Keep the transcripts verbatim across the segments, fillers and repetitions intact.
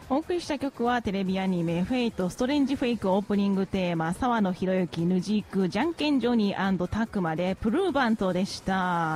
お送りした曲はテレビアニメフェイトストレンジフェイクオープニングテーマ沢野博之ヌジークじゃんけんジョニータクマでプルーバントでした。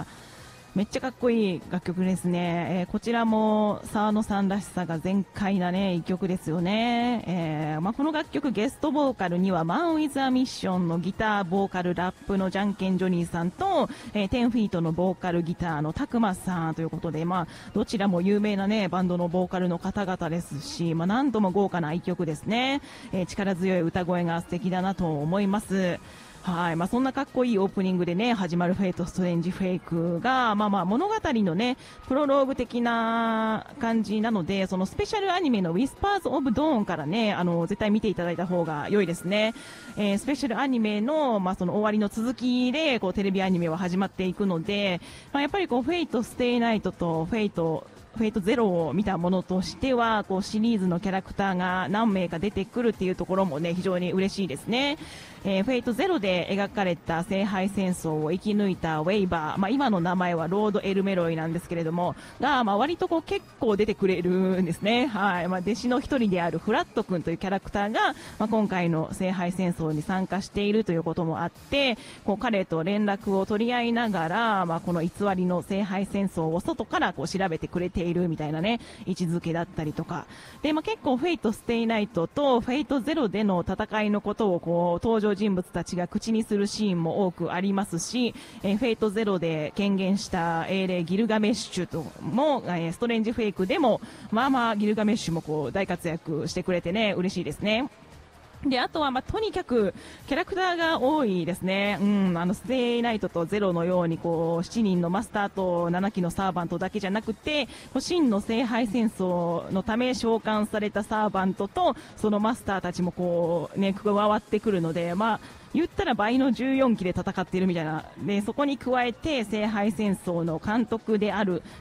めっちゃかっこいい楽曲ですね、えー、こちらも沢野さんらしさが全開なね一曲ですよね、えーまあ、この楽曲ゲストボーカルにはマン・ウィズ・ア・ミッションのギターボーカルラップのじゃんけんジョニーさんと、えー、テンフィートのボーカルギターのタクマさんということで、まあ、どちらも有名なねバンドのボーカルの方々ですし、まあ、なんとも豪華な一曲ですね、えー、力強い歌声が素敵だなと思います。はい、まあ、そんなかっこいいオープニングでね始まるフェイトストレンジフェイクが、まあまあ物語のねプロローグ的な感じなので、そのスペシャルアニメのウィスパーズオブドーンからねあの絶対見ていただいた方が良いですね、えー、スペシャルアニメの、まあ、その終わりの続きでこうテレビアニメは始まっていくので、まあ、やっぱりこうフェイトステイナイトとフェイトフェイトゼロを見たものとしてはこうシリーズのキャラクターが何名か出てくるっていうところもね非常に嬉しいですね。えー、フェイトゼロで描かれた聖杯戦争を生き抜いたウェイバー、まあ、今の名前はロード・エル・メロイなんですけれどもが、まあ、割とこう結構出てくれるんですね。はい、まあ、弟子の一人であるフラット君というキャラクターが、まあ、今回の聖杯戦争に参加しているということもあってこう彼と連絡を取り合いながら、まあ、この偽りの聖杯戦争を外からこう調べてくれているみたいなね位置づけだったりとかで、まあ、結構フェイトステイナイトとフェイトゼロでの戦いのことをこう登場人物たちが口にするシーンも多くありますし、えー、フェイトゼロで権限した英霊ギルガメッシュとも、えー、ストレンジフェイクでもまあまあギルガメッシュもこう大活躍してくれてね嬉しいですね。であとは、まあ、とにかくキャラクターが多いですね、うん、あのステイナイトとゼロのようにこうしちにんのマスターとななきのサーバントだけじゃなくて真の聖杯戦争のため召喚されたサーバントとそのマスターたちもこう、ね、加わってくるので、まあ言ったら倍のじゅうよんきで戦っているみたいなでそこに加えて聖杯戦争の監督である